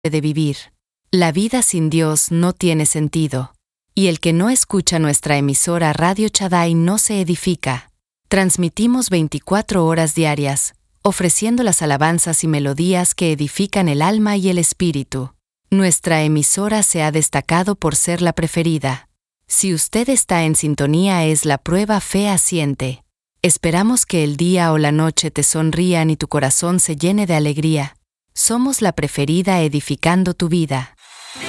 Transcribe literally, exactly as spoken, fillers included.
de vivir. La vida sin Dios no tiene sentido. Y el que no escucha nuestra emisora Radio Shaddai no se edifica. Transmitimos veinticuatro horas diarias, ofreciendo las alabanzas y melodías que edifican el alma y el espíritu. Nuestra emisora se ha destacado por ser la preferida. Si usted está en sintonía es la prueba fehaciente. Esperamos que el día o la noche te sonrían y tu corazón se llene de alegría. Somos la preferida edificando tu vida.